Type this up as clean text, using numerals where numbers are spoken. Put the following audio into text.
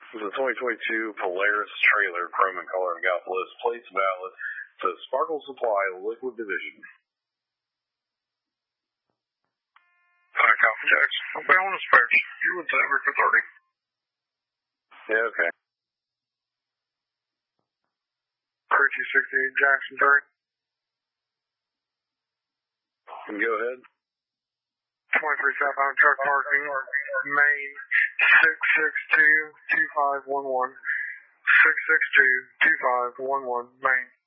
This is a 2022 Polaris trailer, chrome and color, and got list plates valid. Says Sparkle Supply Liquid Division. Copy, Jackson. I'll be on the spares. You would say we're for 30. Yeah, okay. Crew 268, Jackson 3. Go ahead. 23 southbound truck parking, Main 662-2511. 662-2511, Main.